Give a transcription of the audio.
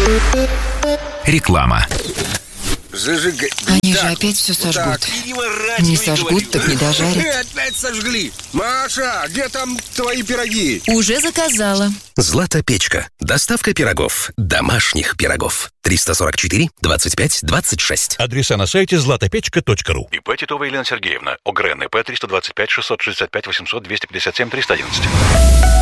Реклама. Они же опять все сожгут. Не сожгут, так не дожарят. Опять сожгли. Маша, где там твои пироги? Уже заказала. Злата-печка. Доставка пирогов. Домашних пирогов. 344 25 26. Адреса на сайте zlatopечка.ru. ИП Титова Елена Сергеевна. ОГРН ИП 325 665 800 257 311.